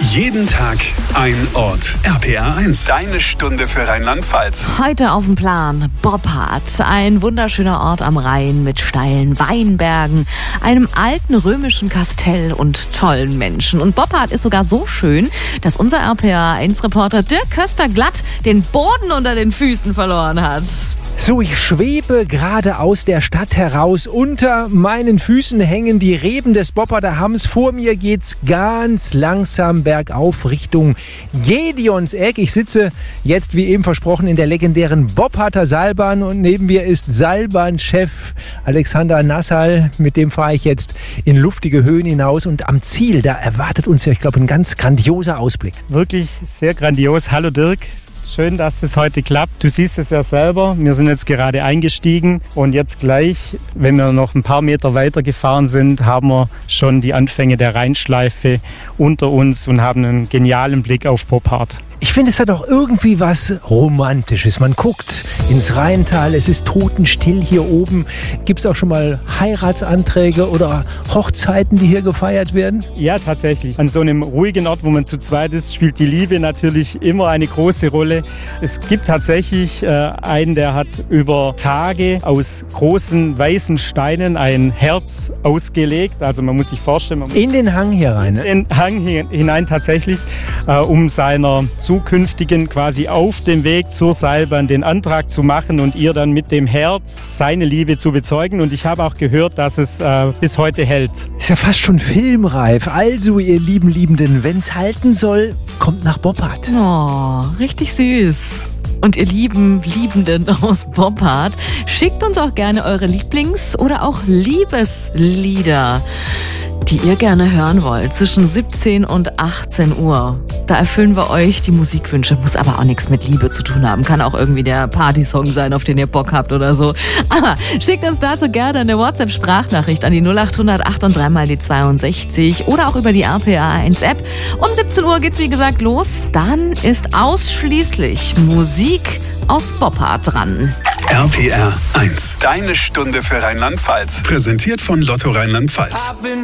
Jeden Tag ein Ort. RPR 1, deine Stunde für Rheinland-Pfalz. Heute auf dem Plan Boppard, ein wunderschöner Ort am Rhein mit steilen Weinbergen, einem alten römischen Kastell und tollen Menschen. Und Boppard ist sogar so schön, dass unser RPR 1-Reporter Dirk Köster-Glatt den Boden unter den Füßen verloren hat. So, ich schwebe gerade aus der Stadt heraus. Unter meinen Füßen hängen die Reben des Bopparder Hamms. Vor mir geht's ganz langsam bergauf Richtung Gedeonseck. Ich sitze jetzt, wie eben versprochen, in der legendären Bopparder Seilbahn und neben mir ist Seilbahnchef Alexander Nassal. Mit dem fahre ich jetzt in luftige Höhen hinaus und am Ziel, da erwartet uns ja, ich glaube, ein ganz grandioser Ausblick. Wirklich sehr grandios. Hallo Dirk. Schön, dass es heute klappt. Du siehst es ja selber. Wir sind jetzt gerade eingestiegen und jetzt gleich, wenn wir noch ein paar Meter weiter gefahren sind, haben wir schon die Anfänge der Rheinschleife unter uns und haben einen genialen Blick auf Boppard. Ich finde, es hat auch irgendwie was Romantisches. Man guckt ins Rheintal, es ist totenstill hier oben. Gibt es auch schon mal Heiratsanträge oder Hochzeiten, die hier gefeiert werden? Ja, tatsächlich. An so einem ruhigen Ort, wo man zu zweit ist, spielt die Liebe natürlich immer eine große Rolle. Es gibt tatsächlich einen, der hat über Tage aus großen weißen Steinen ein Herz ausgelegt. Also man muss sich vorstellen... In den Hang hier rein, ne? In den Hang hinein tatsächlich, um seiner zukünftigen quasi auf dem Weg zur Seilbahn den Antrag zu machen und ihr dann mit dem Herz seine Liebe zu bezeugen. Und ich habe auch gehört, dass es bis heute hält. Ist ja fast schon filmreif. Also, ihr lieben Liebenden, wenn es halten soll, kommt nach Boppard. Oh, richtig süß. Und ihr lieben Liebenden aus Boppard, schickt uns auch gerne eure Lieblings- oder auch Liebeslieder, die ihr gerne hören wollt, zwischen 17 und 18 Uhr. Da erfüllen wir euch die Musikwünsche, muss aber auch nichts mit Liebe zu tun haben. Kann auch irgendwie der Partysong sein, auf den ihr Bock habt oder so. Aber schickt uns dazu gerne eine WhatsApp-Sprachnachricht an die 0800 8 und 3 mal die 62 oder auch über die RPR 1 App. Um 17 Uhr geht's wie gesagt los. Dann ist ausschließlich Musik aus Boppard dran. RPR 1, deine Stunde für Rheinland-Pfalz. Präsentiert von Lotto Rheinland-Pfalz.